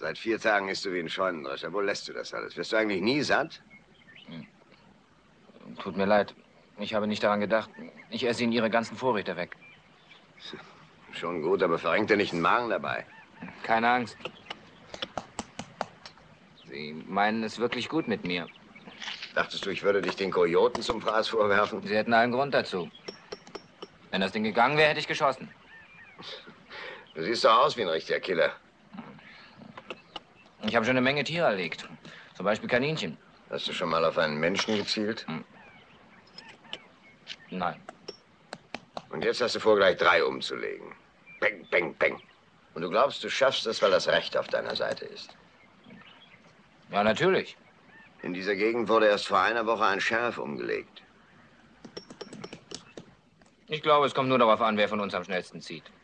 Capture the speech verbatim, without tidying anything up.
Seit vier Tagen isst du wie ein Scheunendrescher. Wo lässt du das alles? Wirst du eigentlich nie satt? Hm. Tut mir leid. Ich habe nicht daran gedacht. Ich esse Ihnen Ihre ganzen Vorräte weg. Schon gut, aber verrenkt dir nicht den Magen dabei. Keine Angst. Sie meinen es wirklich gut mit mir. Dachtest du, ich würde dich den Kojoten zum Fraß vorwerfen? Sie hätten allen Grund dazu. Wenn das Ding gegangen wäre, hätte ich geschossen. Du siehst doch aus wie ein richtiger Killer. Ich habe schon eine Menge Tiere erlegt. Zum Beispiel Kaninchen. Hast du schon mal auf einen Menschen gezielt? Hm. Nein. Und jetzt hast du vor, gleich drei umzulegen. Bang, bang, bang. Und du glaubst, du schaffst es, weil das Recht auf deiner Seite ist? Ja, natürlich. In dieser Gegend wurde erst vor einer Woche ein Sheriff umgelegt. Ich glaube, es kommt nur darauf an, wer von uns am schnellsten zieht.